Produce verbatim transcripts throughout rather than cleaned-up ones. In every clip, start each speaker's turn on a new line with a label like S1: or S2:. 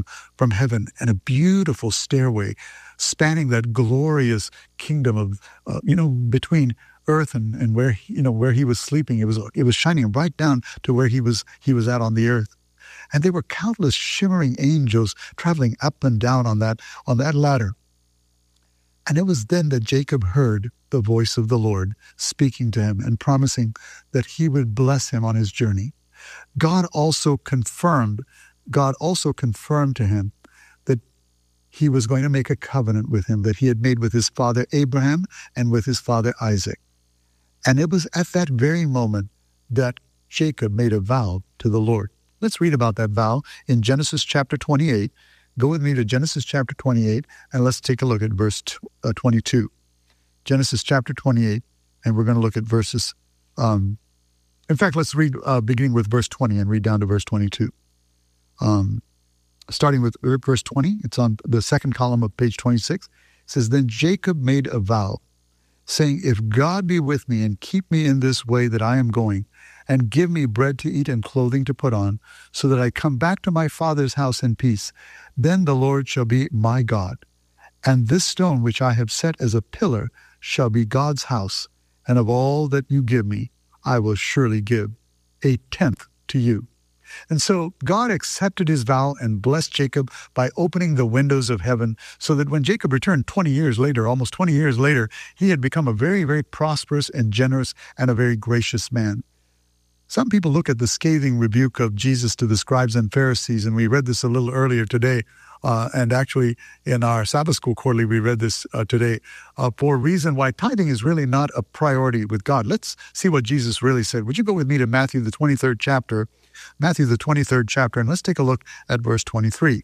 S1: from heaven, and a beautiful stairway spanning that glorious kingdom of, uh, you know, between earth and, and where, you know, where he was sleeping. It was, it was shining right down to where he was, he was at on the earth. And there were countless shimmering angels traveling up and down on that, on that ladder. And it was then that Jacob heard the voice of the Lord speaking to him and promising that he would bless him on his journey. God also confirmed, God also confirmed to him that he was going to make a covenant with him that he had made with his father Abraham and with his father Isaac. And it was at that very moment that Jacob made a vow to the Lord. Let's read about that vow in Genesis chapter twenty-eight. Go with me to Genesis chapter twenty-eight, and let's take a look at verse twenty-two. Genesis chapter twenty-eight, and we're going to look at verses, um, in fact, let's read uh, beginning with verse twenty and read down to verse twenty-two. Um, starting with verse twenty, it's on the second column of page twenty-six. It says, "Then Jacob made a vow, saying, if God be with me and keep me in this way that I am going, and give me bread to eat and clothing to put on, so that I come back to my father's house in peace, then the Lord shall be my God. And this stone which I have set as a pillar shall be God's house, and of all that you give me, I will surely give a tenth to you." And so God accepted his vow and blessed Jacob by opening the windows of heaven, so that when Jacob returned twenty years later, almost twenty years later, he had become a very, very prosperous and generous and a very gracious man. Some people look at the scathing rebuke of Jesus to the scribes and Pharisees, and we read this a little earlier today, uh, and actually in our Sabbath School Quarterly, we read this uh, today, uh, for a reason why tithing is really not a priority with God. Let's see what Jesus really said. Would you go with me to Matthew, the twenty-third chapter, Matthew, the twenty-third chapter, and let's take a look at verse twenty-three.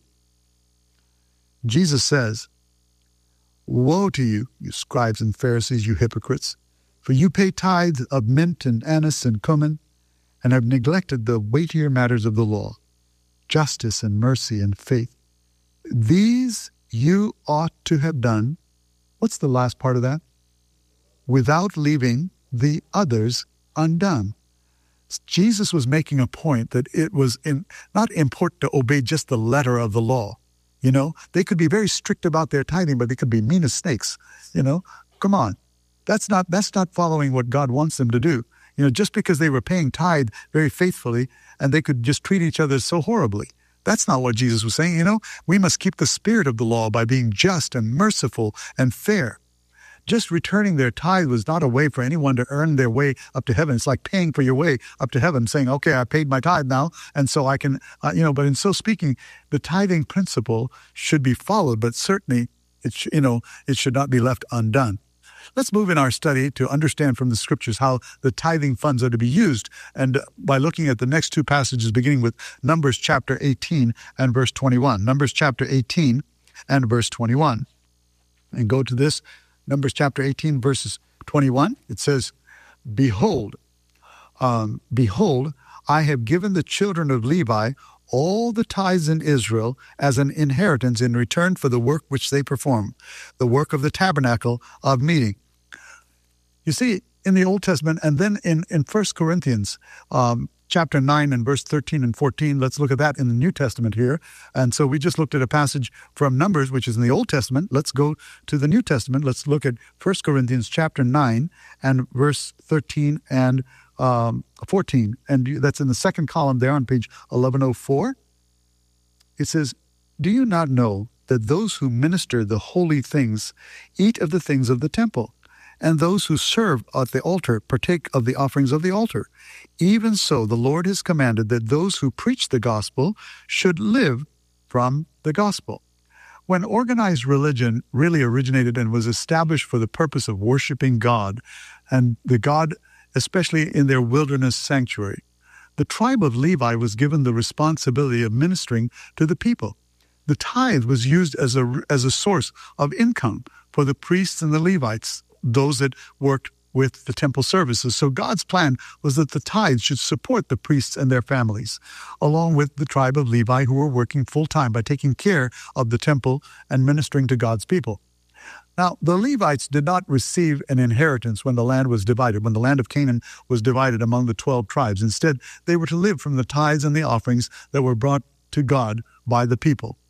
S1: Jesus says, "Woe to you, you scribes and Pharisees, you hypocrites, for you pay tithes of mint and anise and cumin, and have neglected the weightier matters of the law, justice and mercy and faith. These you ought to have done." What's the last part of that? "Without leaving the others undone." Jesus was making a point that it was in, not important to obey just the letter of the law. You know, they could be very strict about their tithing, but they could be mean as snakes. You know, come on. That's not, that's not following what God wants them to do. You know, just because they were paying tithe very faithfully and they could just treat each other so horribly. That's not what Jesus was saying. You know, we must keep the spirit of the law by being just and merciful and fair. Just returning their tithe was not a way for anyone to earn their way up to heaven. It's like paying for your way up to heaven, saying, okay, I paid my tithe now, and so I can, uh, you know, but in so speaking, the tithing principle should be followed, but certainly, it sh- you know, it should not be left undone. Let's move in our study to understand from the scriptures how the tithing funds are to be used. And by looking at the next two passages, beginning with Numbers chapter eighteen and verse twenty-one. Numbers chapter eighteen and verse twenty-one. And go to this, Numbers chapter eighteen, verses twenty-one. It says, Behold, um, behold, I have given the children of Levi all the tithes in Israel as an inheritance in return for the work which they perform, the work of the tabernacle of meeting. You see, in the Old Testament, and then in, in First Corinthians um, chapter nine and verse thirteen and fourteen, let's look at that in the New Testament here. And so we just looked at a passage from Numbers, which is in the Old Testament. Let's go to the New Testament. Let's look at First Corinthians chapter nine and verse thirteen and Um, fourteen, and that's in the second column there on page eleven oh four. It says, Do you not know that those who minister the holy things eat of the things of the temple, and those who serve at the altar partake of the offerings of the altar? Even so, the Lord has commanded that those who preach the gospel should live from the gospel. When organized religion really originated and was established for the purpose of worshiping God, and the God especially in their wilderness sanctuary, the tribe of Levi was given the responsibility of ministering to the people. The tithe was used as a, as a source of income for the priests and the Levites, those that worked with the temple services. So God's plan was that the tithe should support the priests and their families, along with the tribe of Levi, who were working full-time by taking care of the temple and ministering to God's people. Now, the Levites did not receive an inheritance when the land was divided, when the land of Canaan was divided among the twelve tribes. Instead, they were to live from the tithes and the offerings that were brought to God by the people.